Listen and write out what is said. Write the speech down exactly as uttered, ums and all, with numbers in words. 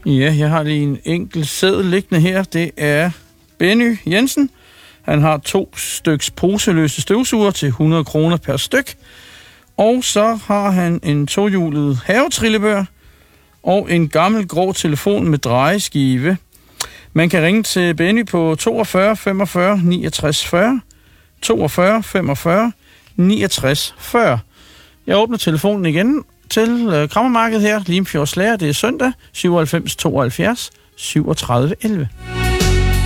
Ja, jeg har lige en enkelt seddel liggende her. Det er Benny Jensen. Han har to styks poseløse støvsuger til hundrede kroner per styk. Og så har han en tohjulet havetrillebør og en gammel grå telefon med drejeskive. Man kan ringe til Benny på toogfyrre femogfyrre niogtres fyrre, toogfyrre femogfyrre niogtres fyrre. Jeg åbner telefonen igen til øh, Krammermarkedet her, Limfjords Lager. Det er søndag, syvoghalvfems tooghalvfjerds syvogtredive elleve.